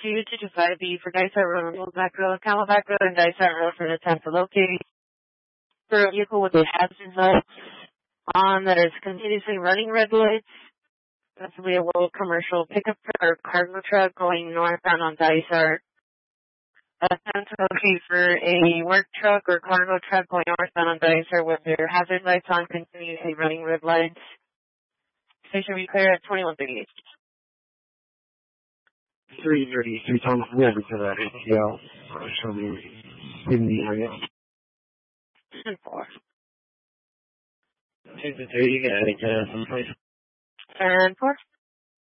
2225B for Dysart Road, Camelback Road, and Dysart Road for the attempt to locate for a vehicle with a hazard light on that is continuously running red lights. Possibly a little commercial pickup truck or cargo truck going northbound on Dysart. Attempt to locate for a work truck or cargo truck going northbound on Dysart with their hazard lights on, continuously running red lights. Station will be clear at 2138. 333 Thomas River to that ATL. Show me in the area. 4. 2 to 3, you got any gas in place? 4.